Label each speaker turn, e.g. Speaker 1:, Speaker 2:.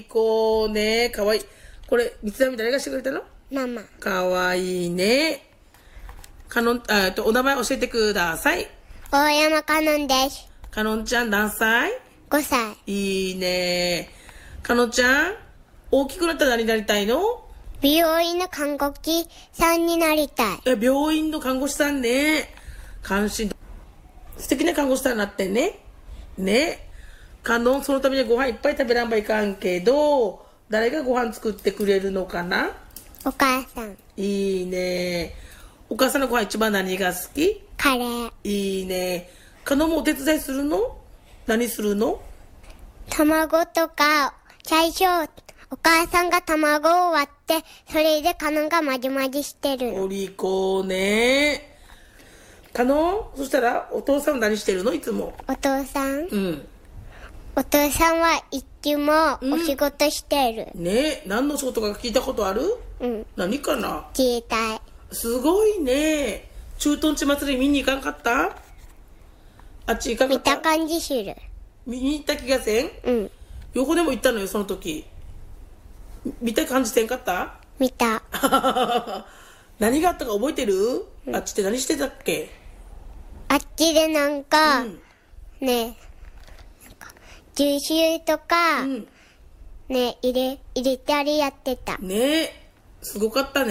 Speaker 1: こうね、かわいい。これ、三つ編み誰がしてくれたの？
Speaker 2: ママ。
Speaker 1: かわいいね。お名前教えてください。
Speaker 2: 大山かのんです。
Speaker 1: かのんちゃん何歳？
Speaker 2: 5歳。
Speaker 1: いいね。かのんちゃん、大きくなったら何になりたいの？
Speaker 2: 美容院の看護師さんになりたい。
Speaker 1: 病院の看護師さんね。関心。素敵な看護師さんになってね。ね。かのん、そのためにご飯いっぱい食べらんばいかんけど、誰がご飯作ってくれるのかな？
Speaker 2: お母さん。
Speaker 1: いいね。お母さんのご飯一番何が好き？
Speaker 2: カレー。
Speaker 1: いいね。かのんもお手伝いするの？何するの？
Speaker 2: 卵とか、最初、お母さんが卵を割って、それでかのんがまじまじしてるの。
Speaker 1: お利口ね。かのん、そしたらお父さん何してるの？いつも。
Speaker 2: お父さん？
Speaker 1: うん。
Speaker 2: お父さんはいつもお仕事してる。
Speaker 1: ねえ、何の仕事か聞いたことある？
Speaker 2: うん。
Speaker 1: 何かな？
Speaker 2: 自衛隊。
Speaker 1: すごいね。駐屯地祭り見に行かんかった？あっち行かんかった？
Speaker 2: 見た感じする。
Speaker 1: 見に行った気がせん？
Speaker 2: うん。
Speaker 1: 横でも行ったのよ、その時。見た感じせんかった？
Speaker 2: 見た。
Speaker 1: 何があったか覚えてる？あっちって何してたっけ？
Speaker 2: あっちでなんか、
Speaker 1: うん
Speaker 2: ね、重修とか、
Speaker 1: うん。
Speaker 2: ね、入れたりやってた。
Speaker 1: ねえ、すごかったね。